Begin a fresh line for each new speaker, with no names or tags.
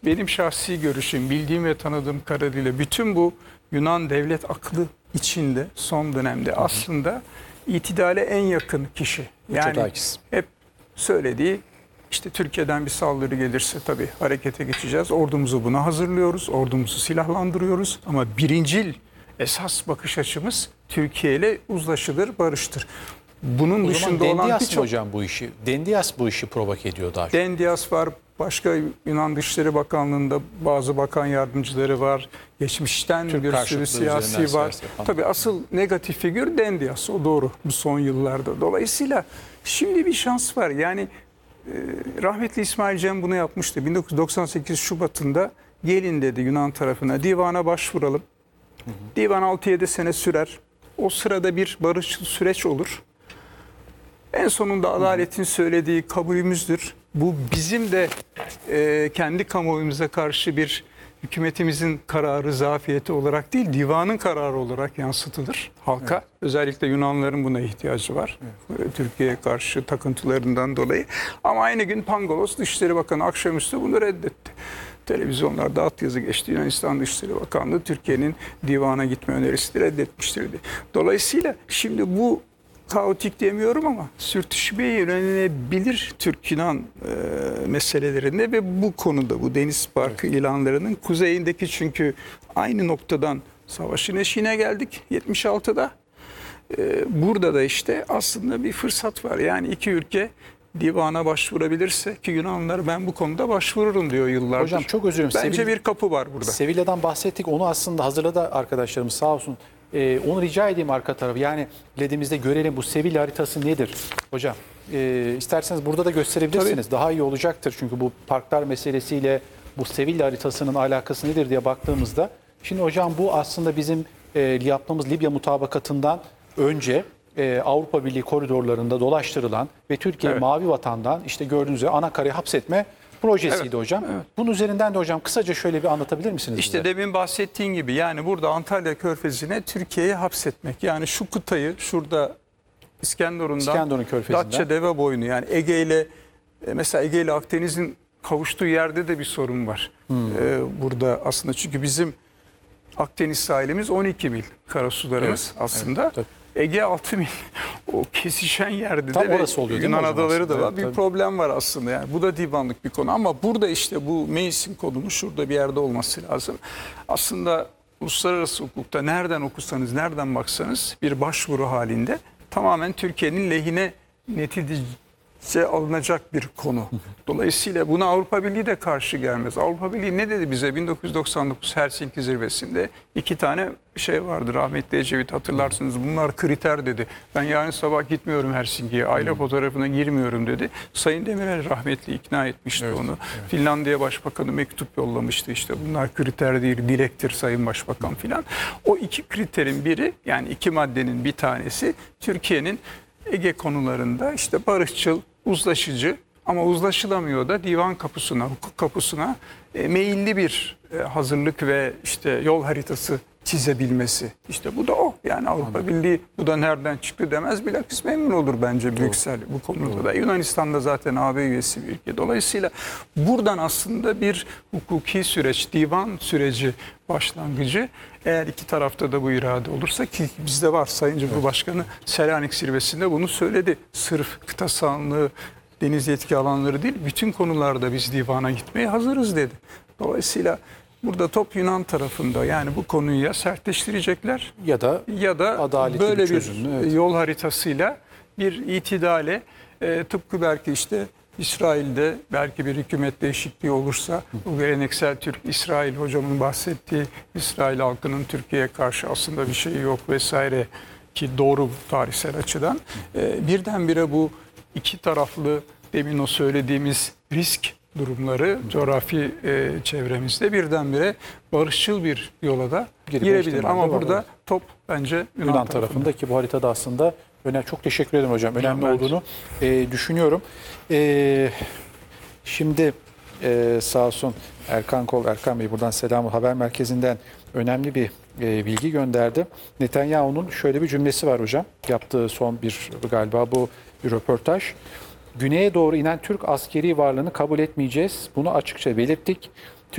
benim şahsi görüşüm, bildiğim ve tanıdığım kadarıyla bütün bu Yunan devlet aklı içinde son dönemde aslında itidale en yakın kişi. Yani hep söylediği, işte Türkiye'den bir saldırı gelirse tabii harekete geçeceğiz. Ordumuzu buna hazırlıyoruz. Ordumuzu silahlandırıyoruz. Ama birincil esas bakış açımız Türkiye ile uzlaşılır, barıştır. Bunun dışında olan birçok...
hocam bu işi, Dendias bu işi provoke ediyor daha çok.
Dendias var. Başka Yunan Dışişleri Bakanlığı'nda bazı bakan yardımcıları var. Geçmişten
Türk
bir sürü siyasi var. Tabii asıl negatif figür Dendias. O doğru bu son yıllarda. Dolayısıyla şimdi bir şans var. Yani rahmetli İsmail Cem bunu yapmıştı. 1998 Şubat'ında gelin dedi Yunan tarafına, divana başvuralım. Divan 6-7 sene sürer. O sırada bir barışçıl süreç olur. En sonunda adaletin söylediği kabulümüzdür. Bu bizim de kendi kamuoyumuza karşı bir hükümetimizin kararı, zafiyeti olarak değil, divanın kararı olarak yansıtılır halka. Evet. Özellikle Yunanlıların buna ihtiyacı var. Evet. Türkiye'ye karşı takıntılarından dolayı. Ama aynı gün Pangalos Dışişleri Bakanı akşamüstü bunu reddetti. Televizyonlarda at yazı geçti. Yunanistan Dışişleri Bakanlığı Türkiye'nin divana gitme önerisini reddetmiştir. Dolayısıyla şimdi bu kaotik demiyorum ama sürtüşmeye yönelebilir Türk-Yunan meselelerinde ve bu konuda bu deniz parkı ilanlarının kuzeyindeki, çünkü aynı noktadan savaşın eşiğine geldik 76'da. Burada da işte aslında bir fırsat var. Yani iki ülke divana başvurabilirse, ki Yunanlılar ben bu konuda başvururum diyor yıllardır.
Hocam çok özür dilerim.
Bence bir kapı var burada.
Sevilla'dan bahsettik. Onu aslında hazırladı arkadaşlarımız sağ olsun. Onu rica edeyim arka tarafı. Yani ledimizde görelim bu Sevilla haritası nedir? Hocam isterseniz burada da gösterebilirsiniz. Tabii. Daha iyi olacaktır. Çünkü bu parklar meselesiyle bu Sevilla haritasının alakası nedir diye baktığımızda. Şimdi hocam bu aslında bizim yaptığımız Libya mutabakatından önce Avrupa Birliği koridorlarında dolaştırılan ve Türkiye mavi vatandan işte gördüğünüz üzere Anakara'yı hapsetme projesiydi hocam. Evet. Bunun üzerinden de hocam kısaca şöyle bir anlatabilir misiniz
İşte bize? Demin bahsettiğin gibi yani burada Antalya Körfezi'ne Türkiye'yi hapsetmek. Yani şu kıtayı şurada İskenderun Körfezi'nden Datça deve boyunu, yani Ege ile mesela Ege ile Akdeniz'in kavuştuğu yerde de bir sorun var. Burada aslında, çünkü bizim Akdeniz sahilimiz 12 mil karasularımız aslında. Evet, Ege 6 mil. O kesişen yerde
tam
de
orası oluyor,
Yunan adaları da var.
Evet,
bir problem var aslında. Yani bu da divanlık bir konu ama burada işte bu meclisin konumu şurada bir yerde olması lazım. Aslında uluslararası hukukta nereden okursanız, nereden baksanız bir başvuru halinde tamamen Türkiye'nin lehine neticeye alınacak bir konu. Dolayısıyla buna Avrupa Birliği de karşı gelmez. Avrupa Birliği ne dedi bize 1999 Helsinki zirvesinde? 2 tane şey vardı, rahmetli Ecevit hatırlarsınız. Bunlar kriter dedi. Ben yarın sabah gitmiyorum Helsinki'ye, aile fotoğrafına girmiyorum dedi. Sayın Demirel rahmetli ikna etmişti onu. Evet. Finlandiya Başbakanı mektup yollamıştı, işte bunlar kriter değil, dilektir Sayın Başbakan filan. O 2 kriterin biri, yani 2 maddenin bir tanesi Türkiye'nin Ege konularında işte barışçıl, uzlaşıcı ama uzlaşılamıyor da divan kapısına, hukuk kapısına meyilli bir hazırlık ve işte yol haritası çizebilmesi. İşte bu da o. Yani Avrupa Birliği bu da nereden çıktı demez. Bilakis memnun olur bence Brüksel bu konuda da. Yunanistan'da zaten AB üyesi bir ülke. Dolayısıyla buradan aslında bir hukuki süreç, divan süreci başlangıcı, eğer iki tarafta da bu irade olursa, ki bizde var. Sayın Cumhurbaşkanı Selanik zirvesinde bunu söyledi. Sırf kıta sahanlığı, deniz yetki alanları değil, bütün konularda biz divana gitmeye hazırız dedi. Dolayısıyla burada top Yunan tarafında, yani bu konuyu ya sertleştirecekler ya da böyle bir yol haritasıyla bir itidale, tıpkı belki işte İsrail'de belki bir hükümet değişikliği olursa bu geleneksel Türk-İsrail, hocamın bahsettiği İsrail halkının Türkiye'ye karşı aslında bir şeyi yok vesaire, ki doğru tarihsel açıdan, birdenbire bu iki taraflı demin o söylediğimiz risk durumları coğrafi çevremizde birdenbire barışçıl bir yola da girebilir. Ama burada top bence
Yunan tarafında, ki bu haritada aslında önemli. Çok teşekkür ederim hocam. Önemli olduğunu düşünüyorum. Şimdi sağ olsun Erkan Bey buradan selamı, haber merkezinden önemli bir bilgi gönderdi. Netanyahu'nun şöyle bir cümlesi var hocam. Yaptığı son bir galiba bu bir röportaj. Güneye doğru inen Türk askeri varlığını kabul etmeyeceğiz. Bunu açıkça belirttik.